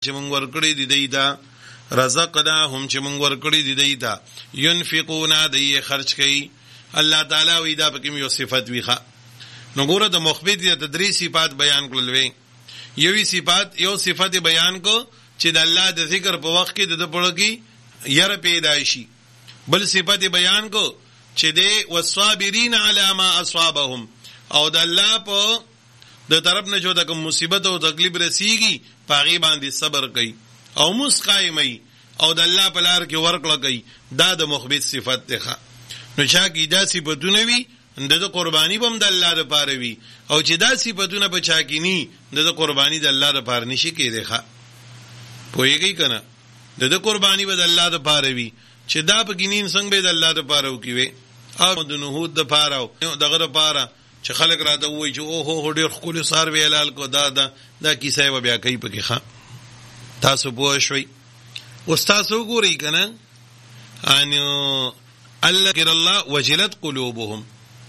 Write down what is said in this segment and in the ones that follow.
چې مونږ ورکړي دي دیتا رزقناهم چې مونږ ورکړي دي دیتا ينفقون دی خرج کوي. الله تعالی وی دا پکې یو صفت ویخه. نو ګوره د مخبت د تدریس صفات بیان کړل وی یو صفت بیان کو چې د الله د ذکر په وخت کې د پړو کې ير پیدایشي. بل صفت بیان کو چې د والصابرین علی ما اصابهم او د الله په د طرف نه جو د مصیبت او تکلیف رسیږي پاغي باندې صبر کوي او مسقایمي او د الله په لار کې ورکړه کوي. دا د مخبت صفت ده. نو چا کې دا صفاتونه وي د قرباني بم د الله لپاره وي او چې دا صفاتونه په چا کې ني د قرباني د الله لپاره نشي کېده ښه پوهیږي کنه. د قرباني به د الله لپاره وي چې دا په ګینین څنګه به د الله لپاره وکوي او د نهود لپاره او دغه لپاره چې خلک راته وایي چې اوه ډېر خپل سار ویلال کو دا کیسه بیا کوي پکې ښه. تاسو پوه شئ استاد وګورئ کنه انو الله کر الله وجلت قلوبهم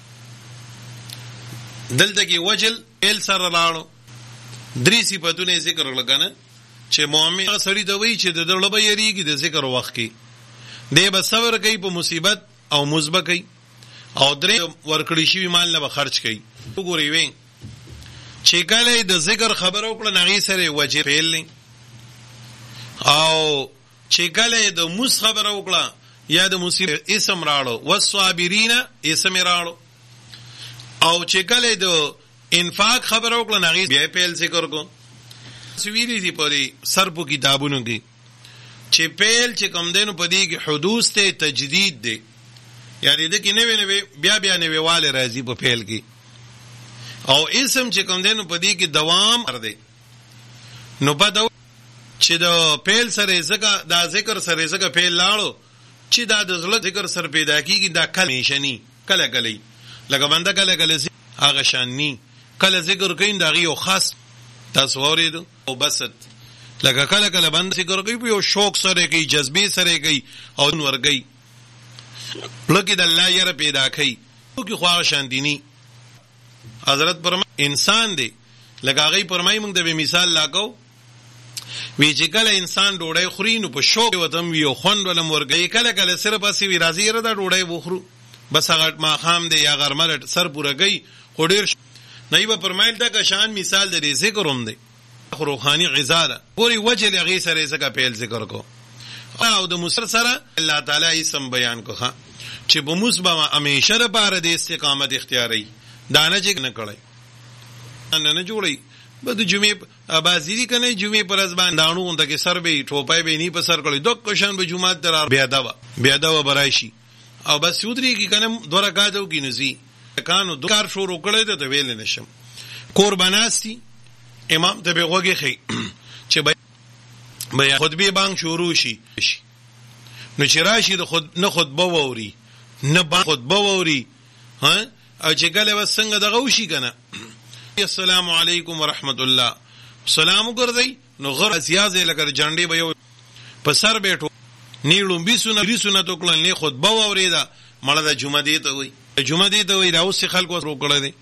دلته کې وجل ال سره لاړو درې صفاتونه ذکر لګنه چې مؤمن سړی ته وایي چې د دړه به یریږي د ذکر وخت کې دی به صبر کوي په مصیبت او مثبت کوي او درې ورکړی شي مال نه خرج کوي. وګورئ وین چې کله د ذکر خبر او کړه نغې سره وجه پیل نه او چې کله د مس خبر او کړه یا د مصیبت اسم راړو والصابرین اسم راړو او چې کله د انفاق خبر او کړه نغې بیا پیل ذکر کو. سویری دی پوری سر په کتابونو کې چې پیل چې کوم دینو په دې کې حدوث ته تجدید دی یعنی د کې نوې بیا نوې واله راځي په پیل کې او اسم چې کوم دینو په دې کې دوام ور دی. نو په دا چې د پیل سره زګه دا ذکر سره زګه پیل لاړو چې دا د زړه ذکر سره پیدا کیږي دا کله شنی کله لکه بنده کله هغه شانی کله ذکر کین دا یو خاص تصویر او بسط لکه کله بنده ذکر کوي په یو شوق سره کوي جذبه سره کوي او ورګي لکه د الله یې پیدا کوي کی خو شاندینی حضرت پر انسان دی لکه هغه پرمای موږ د مثال لاګو وی چې کله انسان ډوډۍ خوري نو په شوق وتم وی خوند ولم ورګي کله صرف اسی وی راځي را ډوډۍ وخورو بس هغه ما خام دی یا غرمل سر پورګي خډیر نه به پرمایل دا که شان مثال د ذکر هم دی روحاني غذا ده پوری وجه لغې سره څنګه پیل ذکر کو او د مسر سره الله تعالی اسم بیان کو ها چې په مسبه همیشه لپاره د استقامت اختیاري دانه چې نه کړی نه جوړي به د جمعې بازی کنه جمعې پر ځبان دانو اونته کې سر به ټوپای به نی په سر کړی دوه کوشن به جمعه در بیا دا برایشي او بس یودري کې کنه دوه رکعاتو کې نزي کانو دو کار شروع کړی ته ویل نشم قرباناستی امام ته به وګي خي چې بیا خطبه بانک شروع شي نو چې راشي د خطبه ووري نه با خطبه ووري ها او چې کله وسنګ دغه وشي کنه السلام علیکم ورحمت الله سلام ګرځي نو غر سیازه لکه جنډي به یو په سر بیٹو نیړم بي سنتو کړل نه خطبه ووري دا مړه د جمعه دی ته وي راوس خلکو ورو کړل دي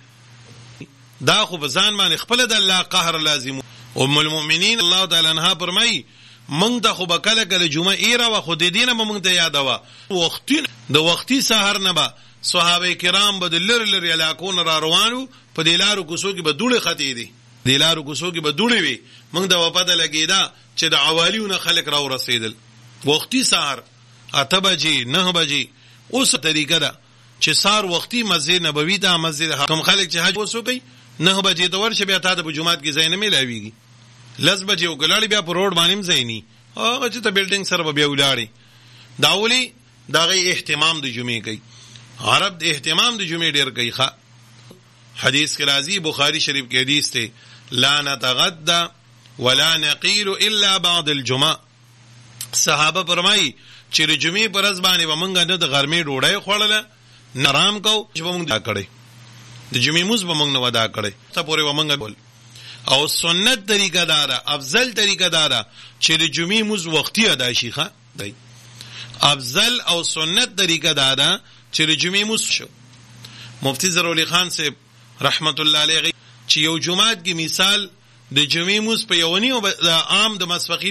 دا خو بزان باندې خپل د الله قهر لازم. ام المؤمنین الله تعالی عنها فرمای مونږ ته خو بکله جمعه ایره و خو د دینه مونږ ته یاد وا وختي سحر نه با صحابه کرام بدلر لري علاقون را روانو په دلارو کوسو کې به دوړې ختی دي دلارو کوسو کې به دوړې وي مونږ د وپاده لګیدا چې د عوالیونه خلک را ورسېدل وختي سحر 8 بجې 9 بجې اوس طریقه ده چې سار وختي مسجد نبوي ته مسجد حرم خلک چې حج وسو کوي 9 بجې د ورشه بیا ته په جمعات کې زین ملاويږي 10 بجې وګلاړي بیا په روډ باندې زینی هغه چې ته بلډینګ سره بیا ولاړي داولي دغه اهتمام د جمعې کوي عرب د اهتمام د جمعې ډیر کوي ښه حدیث کې راځي بخاری شریف کې حدیث ته لا نتغدى ولا نقيل الا بعد الجمعه صحابه فرمایي چې د جمعې پر ورځ باندې ومنګ نه د غرمې ډوډۍ خوړله نرام کو چې ومنګ دا کړي د جمعې موږ ومنګ نه ودا کړي ته پورې ومنګ بول او سنت طریقه دارا افضل طریقه دارا چې د جمعې موږ وختي ادا شي ښه دی افضل او سنت طریقه دارا چې د جمعې موږ شو. مفتی ضروري خان صاحب رحمت الله علیه چې یو جمعات کې مثال د جمعې موس په یونی او د عام د مسفخین